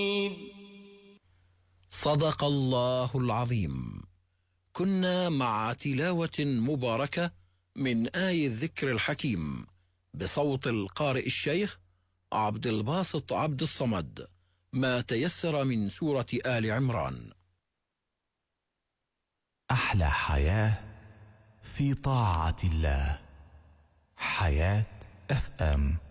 صدق الله العظيم. كنا مع تلاوة مباركة من آي الذكر الحكيم بصوت القارئ الشيخ عبد الباسط عبد الصمد، ما تيسر من سورة آل عمران. أحلى حياة في طاعة الله. حياة FM.